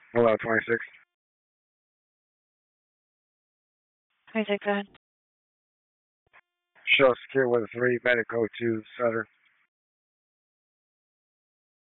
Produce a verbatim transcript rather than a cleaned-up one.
Hello, twenty-six. twenty-six, go ahead. Show secure with a three, medical to Sutter.